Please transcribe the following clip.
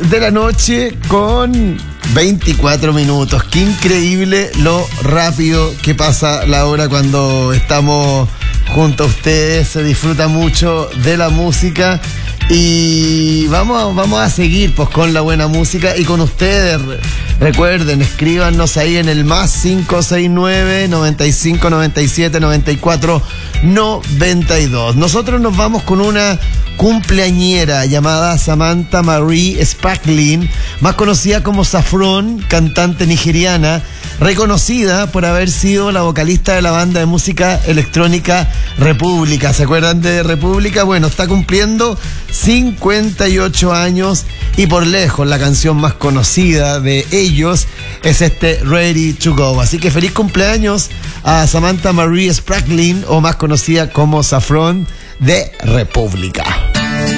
de la noche con 24 minutos. Qué increíble lo rápido que pasa la hora cuando estamos junto a ustedes. Se disfruta mucho de la música y vamos a seguir pues con la buena música y con ustedes. Recuerden, escríbanos ahí en el más 569 95 97 94 92. Nosotros nos vamos con una cumpleañera llamada Samantha Marie Spacklin, más conocida como Saffron, cantante nigeriana, reconocida por haber sido la vocalista de la banda de música electrónica República. ¿Se acuerdan de República? Bueno, está cumpliendo 58 años y por lejos la canción más conocida de ellos es Ready to Go. Así que feliz cumpleaños a Samantha Marie Spacklin, o más conocida como Saffron, de República.